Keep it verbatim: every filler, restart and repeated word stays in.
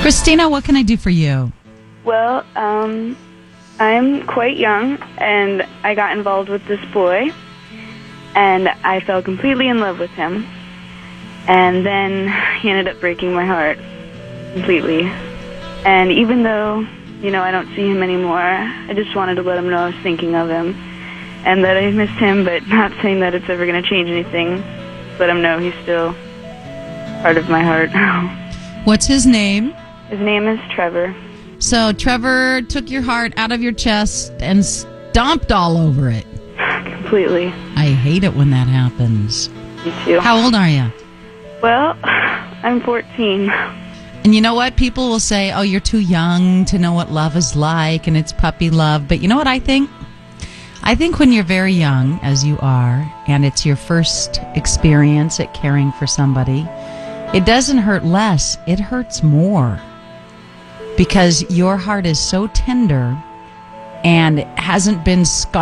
Christina, what can I do for you? Well, um, I'm quite young, and I got involved with this boy, and I fell completely in love with him. And then he ended up breaking my heart completely. And even though, you know, I don't see him anymore, I just wanted to let him know I was thinking of him and that I missed him, but not saying that it's ever going to change anything. Let him know he's still part of my heart. What's his name? His name is Trevor. So Trevor took your heart out of your chest and stomped all over it. Completely. I hate it when that happens. Me too. How old are you? Well, I'm fourteen. And you know what? People will say, oh, you're too young to know what love is like, and it's puppy love. But you know what I think? I think when you're very young, as you are, and it's your first experience at caring for somebody, it doesn't hurt less. It hurts more. Because your heart is so tender and hasn't been scarred